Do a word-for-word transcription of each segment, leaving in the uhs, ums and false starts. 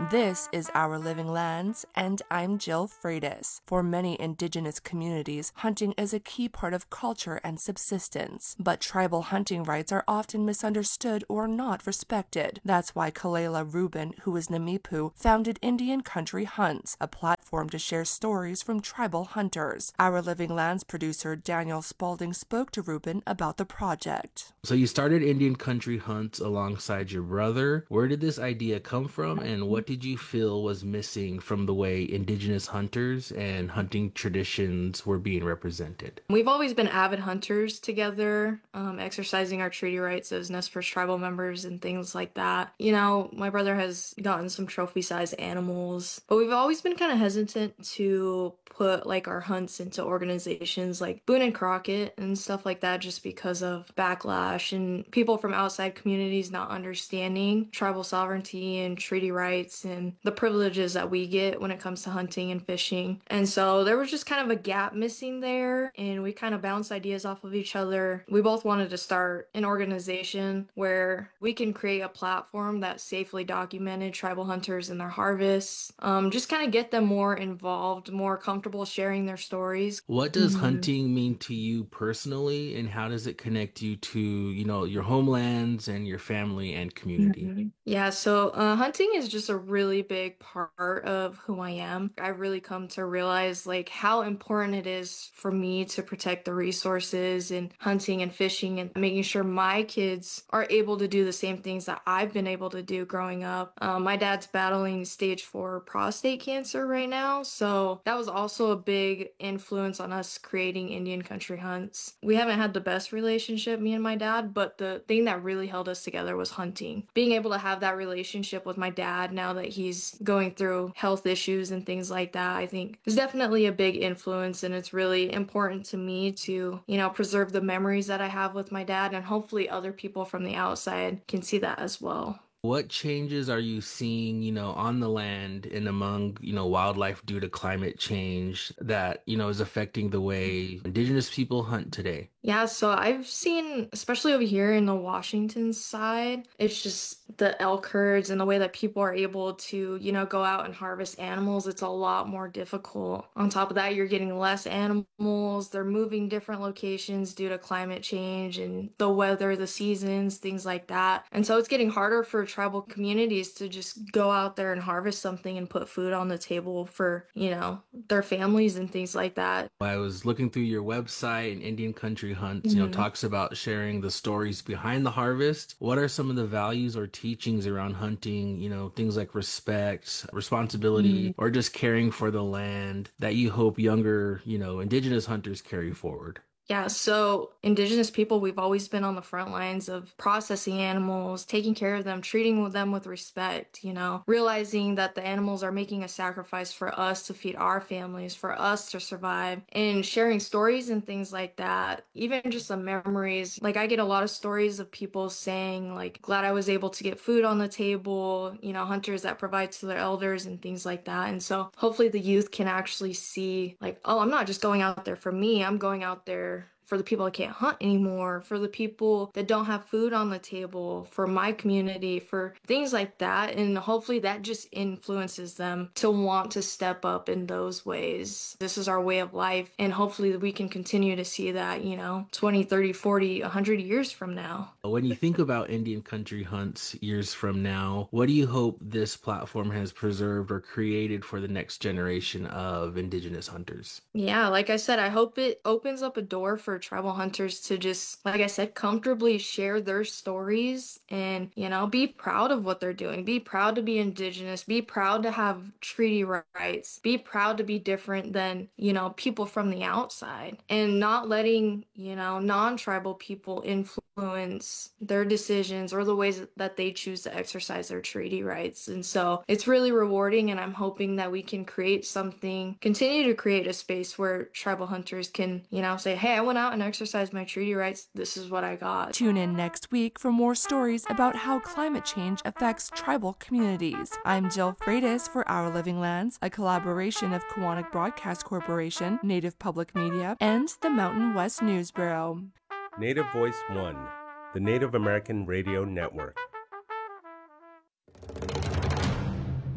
This is Our Living Lands, and I'm Jill Freitas. For many indigenous communities, hunting is a key part of culture and subsistence, but tribal hunting rights are often misunderstood or not respected. That's why Kalela Rubin, who is Namipu, founded Indian Country Hunts, a platform to share stories from tribal hunters. Our Living Lands producer Daniel Spalding spoke to Rubin about the project. So you started Indian Country Hunts alongside your brother. Where did this idea come from, and what did you feel was missing from the way indigenous hunters and hunting traditions were being represented? We've always been avid hunters together, um, exercising our treaty rights as Nez Perce tribal members and things like that. You know, my brother has gotten some trophy-sized animals, but we've always been kind of hesitant to put like our hunts into organizations like Boone and Crockett and stuff like that, just because of backlash and people from outside communities not understanding tribal sovereignty and treaty rights and the privileges that we get when it comes to hunting and fishing. And so there was just kind of a gap missing there, and we kind of bounced ideas off of each other. We both wanted to start an organization where we can create a platform that safely documented tribal hunters and their harvests, um, just kind of get them more involved, more comfortable sharing their stories. What does mm-hmm. hunting mean to you personally, and how does it connect you to, you know, your homelands and your family and community? Mm-hmm. Yeah, so uh, hunting is just a really big part of who I am. I've really come to realize like how important it is for me to protect the resources in hunting and fishing and making sure my kids are able to do the same things that I've been able to do growing up. Um, my dad's battling stage four prostate cancer right now, so that was also a big influence on us creating Indian Country Hunts. We haven't had the best relationship, me and my dad, but the thing that really held us together was hunting. Being able to have that relationship with my dad now that he's going through health issues and things like that, I think is definitely a big influence, and it's really important to me to, you know, preserve the memories that I have with my dad, and hopefully other people from the outside can see that as well. What changes are you seeing, you know, on the land and among, you know, wildlife due to climate change that, you know, is affecting the way indigenous people hunt today? Yeah, so I've seen, especially over here in the Washington side, it's just the elk herds and the way that people are able to, you know, go out and harvest animals. It's a lot more difficult. On top of that, you're getting less animals. They're moving different locations due to climate change and the weather, the seasons, things like that. And so it's getting harder for tribal communities to just go out there and harvest something and put food on the table for, you know, their families and things like that. I was looking through your website, and Indian Country Hunts, you know, mm-hmm. talks about sharing the stories behind the harvest. What are some of the values or teachings around hunting, you know, things like respect, responsibility, mm-hmm. or just caring for the land that you hope younger, you know, indigenous hunters carry forward? Yeah, so indigenous people, we've always been on the front lines of processing animals, taking care of them, treating them with respect, you know, realizing that the animals are making a sacrifice for us to feed our families, for us to survive, and sharing stories and things like that. Even just the memories. Like, I get a lot of stories of people saying, like, glad I was able to get food on the table, you know, hunters that provide to their elders and things like that. And so hopefully the youth can actually see, like, oh, I'm not just going out there for me, I'm going out there for the people that can't hunt anymore, for the people that don't have food on the table, for my community, for things like that. And hopefully that just influences them to want to step up in those ways. This is our way of life. And hopefully we can continue to see that, you know, twenty, thirty, forty, one hundred years from now. When you think about Indian Country Hunts years from now, what do you hope this platform has preserved or created for the next generation of indigenous hunters? Yeah, like I said, I hope it opens up a door for tribal hunters to just, like I said, comfortably share their stories and, you know, be proud of what they're doing. Be proud to be indigenous. Be proud to have treaty rights. Be proud to be different than, you know, people from the outside, and not letting, you know, non-tribal people influence their decisions or the ways that they choose to exercise their treaty rights. And so it's really rewarding, and I'm hoping that we can create something, continue to create a space where tribal hunters can, you know, say, hey, I went out and exercised my treaty rights. This is what I got. Tune in next week for more stories about how climate change affects tribal communities. I'm Jill Freitas for Our Living Lands, a collaboration of Koahnic Broadcast Corporation, Native Public Media, and the Mountain West News Bureau. Native Voice One, the Native American Radio Network.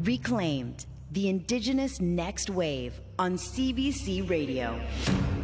Reclaimed, the Indigenous Next Wave on C B C Radio.